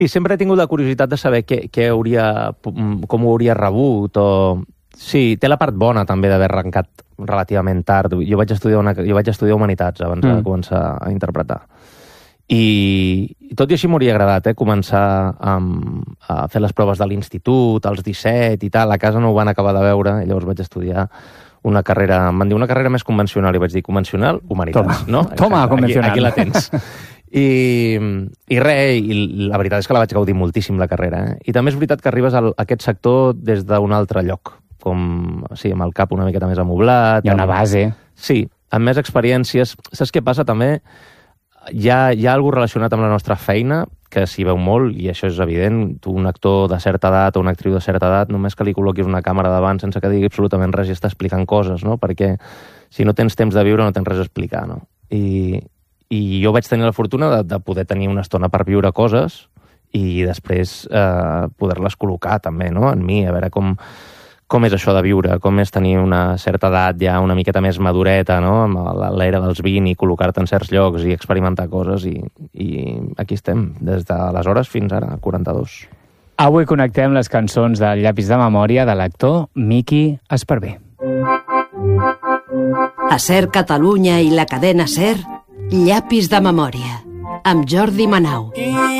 I sempre he tingut la curiositat de saber com ho hauria rebut. Sí, té la part bona també d'haver arrencat relativament tard. Jo vaig estudiar Humanitats abans de començar a interpretar. I tot i així m'hauria agradat començar a fer les proves de l'institut, als 17 i tal. A casa no ho van acabar de veure, i llavors vaig estudiar una carrera... Em van dir una carrera més convencional, i vaig dir convencional, Humanitats. Toma, convencional. Aquí la tens. I la veritat és que la vaig gaudir moltíssim, la carrera. I també és veritat que arribes a aquest sector des d'un altre lloc, amb el cap una miqueta més amoblat. Hi ha una base. Sí, amb més experiències. Saps què passa també? Hi ha alguna relacionat amb la nostra feina que s'hi veu molt, i això és evident. Tu, un actor de certa edat o una actriu de certa edat, només que li col·loquis una càmera davant sense que digui absolutament res i està explicant coses, no? Perquè si no tens temps de viure no tens res a explicar, no? I jo vaig tenir la fortuna de poder tenir una estona per viure coses i després poder-les col·locar també, no? En mi, a veure com és això de viure, com és tenir una certa edat ja una miqueta més madureta, no? Amb l'era dels 20 i col·locar-te en certs llocs i experimentar coses, i aquí estem, des d'aleshores fins ara, 42. Avui connectem les cançons del Llapis de memòria de l'actor Miqui Esparvé. A SER Catalunya i la cadena SER, Llapis de memòria, amb Jordi Manau.